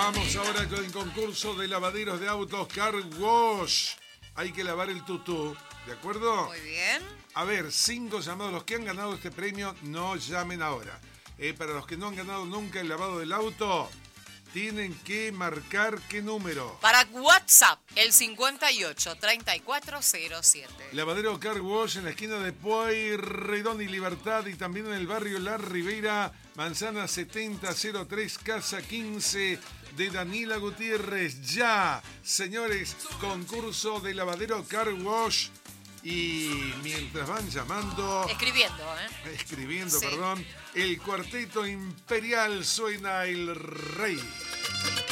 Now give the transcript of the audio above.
Vamos ahora con el concurso de lavaderos de autos Car Wash. Hay que lavar el tutú, ¿de acuerdo? Muy bien. A ver, 5 llamados. Los que han ganado este premio, no llamen ahora. Para los que no han ganado nunca el lavado del auto, tienen que marcar qué número. Para WhatsApp, el 583407. Lavadero Car Wash en la esquina de Pueyrredón y Libertad y también en el barrio La Ribera, Manzana 7003, Casa 15 de Daniela Gutiérrez. Ya, señores, concurso de lavadero Car Wash. Y mientras van llamando... Escribiendo, sí. perdón. El cuarteto imperial suena el rey.